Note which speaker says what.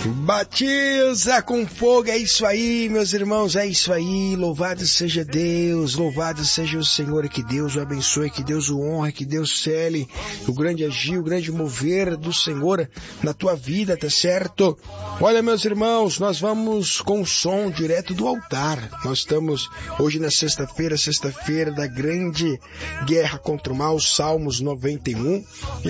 Speaker 1: Batiza com fogo, é isso aí, meus irmãos, é isso aí. Louvado seja Deus, louvado seja o Senhor, que Deus o abençoe, que Deus o honre, que Deus cele o grande agir, o grande mover do Senhor na tua vida, tá certo? Olha, meus irmãos, nós vamos com o som direto do altar. Nós estamos hoje na sexta-feira da grande guerra contra o mal, Salmos 91.